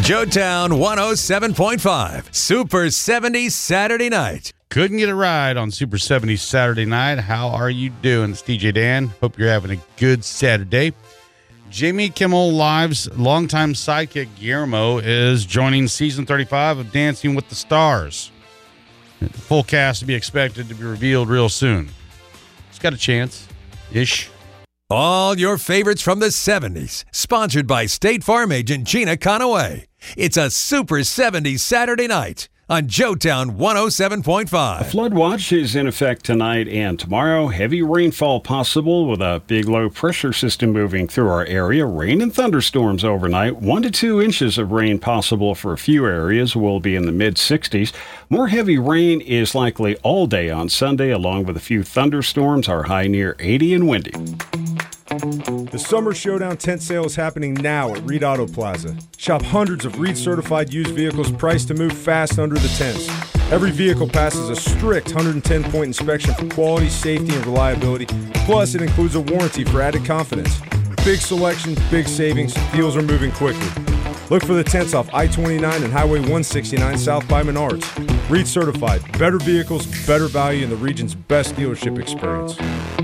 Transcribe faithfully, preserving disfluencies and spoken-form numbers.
Joetown one oh seven point five, Super seventy Saturday night. Couldn't get a ride on Super seventy Saturday night. How are you doing? It's D J Dan. Hope you're having a good Saturday. Jimmy Kimmel Live's longtime sidekick Guillermo is joining season thirty-five of Dancing with the Stars. The full cast to be expected to be revealed real soon. It's got a chance-ish. All your favorites from the seventies, sponsored by State Farm agent Gina Conaway. It's a Super seventy Saturday night on Joetown one oh seven point five. A flood watch is in effect tonight and tomorrow. Heavy rainfall possible with a big low pressure system moving through our area. Rain and thunderstorms overnight. One to two inches of rain possible for a few areas. Will be in the mid sixties. More heavy rain is likely all day on Sunday, along with a few thunderstorms. Our high near eighty and windy. The Summer Showdown tent sale is happening now at Reed Auto Plaza. Shop hundreds of Reed-certified used vehicles priced to move fast under the tents. Every vehicle passes a strict one hundred ten point inspection for quality, safety, and reliability. Plus, it includes a warranty for added confidence. Big selection, big savings. Deals are moving quickly. Look for the tents off I twenty-nine and Highway one sixty-nine south by Menards. Reed certified. Better vehicles, better value, and the region's best dealership experience.